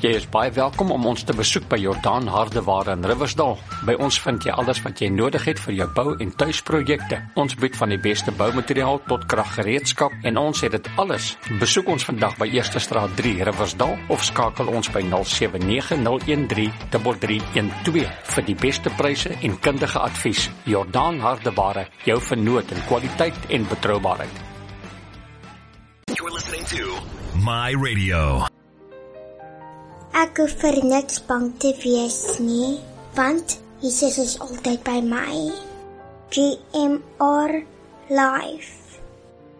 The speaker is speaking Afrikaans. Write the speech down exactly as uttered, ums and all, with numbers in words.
Jy is baie welkom om ons te besoek by Jordaan Hardeware in Riversdal. By ons vind jy alles wat jy nodig het vir jou bou- en tuisprojekte. Ons bied van die beste boumateriaal tot kraggereedskap en ons het dit alles. Besoek ons vandag by Eerste Straat drie Riversdal of skakel ons by nul sewe nege nul een drie drie drie een twee vir die beste pryse en kundige advies. Jordaan Hardeware, jou vernoot in kwaliteit en betroubaarheid. You're listening to My Radio. Ek hoef vir niks bang te wees nie, want Jesus is altyd by my. G M R Live.